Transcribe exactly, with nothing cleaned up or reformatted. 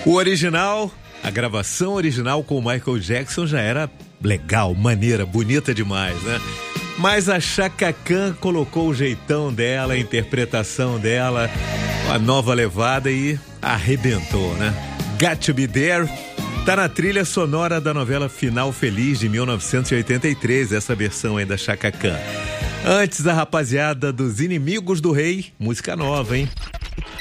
O original, a gravação original com o Michael Jackson já era legal, maneira, bonita demais, né? Mas a Chaka Khan colocou o jeitão dela, a interpretação dela, a nova levada e arrebentou, né? Got to Be There tá na trilha sonora da novela Final Feliz de mil novecentos e oitenta e três, essa versão aí da Chaka Khan. Antes, a rapaziada dos Inimigos do Rei, música nova, hein?